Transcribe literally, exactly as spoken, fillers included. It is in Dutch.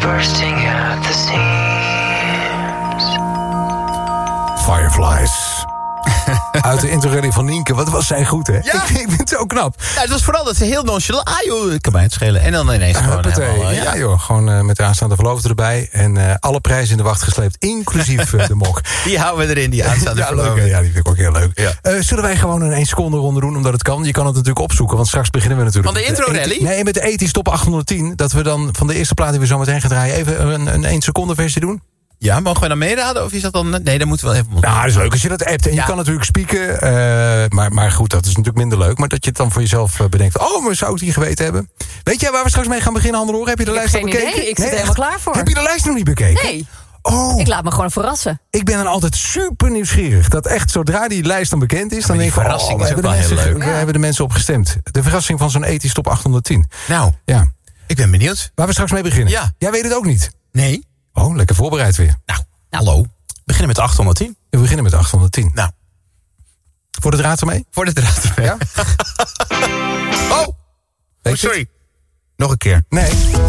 bursting at the seams. Fireflies. Uit de interrally van Nienke. Wat was zij goed, hè? Ja. Ik, ik vind het zo knap. Ja, het was vooral dat ze heel nonchalant... Ah joh, ik kan mij het schelen. En dan ineens gewoon Huppatee. helemaal... uh, ja, ja. joh. Gewoon uh, met de aanstaande verloofde erbij. En uh, alle prijzen in de wacht gesleept. Inclusief uh, de mok. Die houden we erin, die aanstaande ja, leuk, verloofde. hè? Ja, die vind ik ook heel leuk. Ja. Uh, zullen wij gewoon een één seconde ronde doen, omdat het kan? Je kan het natuurlijk opzoeken, want straks beginnen we natuurlijk... Van de met intro rally? Nee, met de ethisch top achthonderdtien. Dat we dan van de eerste plaat die we zo meteen gaan draaien... even een, een één seconde versie doen. Ja, mogen we dan meeraden? Of is dat dan... Nee, dan moeten we wel even... Nou, dat is leuk als je dat appt. En Ja. je kan natuurlijk spieken. Uh, maar, maar goed, dat is natuurlijk minder leuk. Maar dat je het dan voor jezelf uh, bedenkt. Oh, maar zou ik die geweten hebben? Weet jij waar we straks mee gaan beginnen, Hannelore? Heb je de Ik heb lijst al geen bekeken? idee, ik zit er echt? helemaal klaar voor. Heb je de lijst nog niet bekeken? Nee, Oh, ik laat me gewoon verrassen. ik ben dan altijd super nieuwsgierig. Dat echt, zodra die lijst dan bekend is... dan die denk ik van, verrassing oh, is we ook hebben de wel heel mensen, leuk. we hebben de mensen op gestemd. De verrassing van zo'n ethisch top achthonderdtien. Nou, Ja. ik ben benieuwd. Waar we straks mee beginnen. Ja. Jij weet het ook niet. Nee? Oh, lekker voorbereid weer. Nou, hallo. We beginnen met achthonderdtien. We beginnen met achthonderdtien. Nou, Voor de draad ermee? voor de draad. Ja? Oh, oh, Weet je sorry. Nog een keer. het? Nee.